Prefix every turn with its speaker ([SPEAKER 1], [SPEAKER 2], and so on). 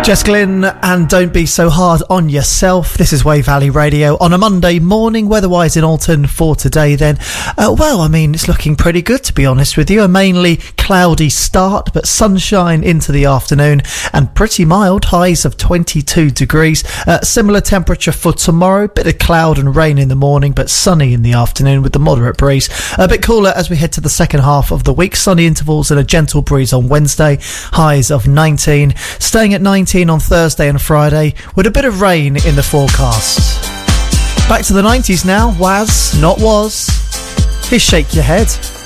[SPEAKER 1] Jess Glynn and Don't Be So Hard on Yourself. This is Wave Valley Radio on a Monday morning, weather-wise in Alton for today then. It's looking pretty good, to be honest with you. A mainly cloudy start, but sunshine into the afternoon and pretty mild, highs of 22 degrees. Similar temperature for tomorrow, bit of cloud and rain in the morning, but sunny in the afternoon with the moderate breeze. A bit cooler as we head to the second half of the week. Sunny intervals and a gentle breeze on Wednesday, highs of 19. Staying at 19 on Thursday and Friday with a bit of rain in the forecast. Back to the 90s now. Was, not was. Here's Shake Your Head.